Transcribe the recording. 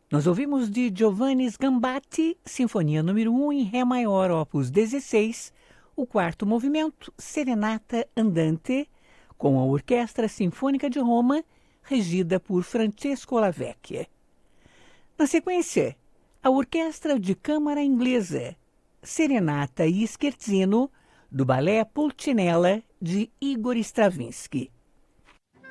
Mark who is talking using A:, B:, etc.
A: Nós ouvimos de Giovanni Sgambati, Sinfonia número 1 em Ré maior, opus 16, o quarto movimento, Serenata Andante, com a Orquestra Sinfônica de Roma, regida por Francesco Lavecchia. Na sequência, a Orquestra de Câmara Inglesa, Serenata e Scherzino, do Balé Pulcinella, de Igor Stravinsky.